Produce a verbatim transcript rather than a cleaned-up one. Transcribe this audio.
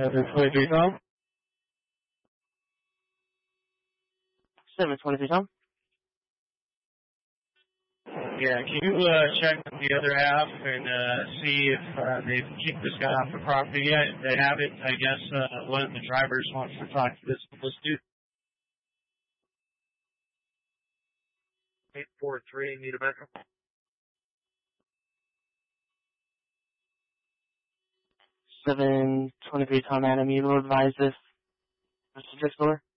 seven twenty-three, Tom. seven twenty-three, Tom. Yeah, can you uh, check the other half and uh, see if uh, they've kicked this guy off the property yet? If they haven't, I guess uh, one of the drivers wants to talk to this, this dude. eight four three, need a metro. seven twenty-three, Tom Adam, you will advise this Mister Drexler?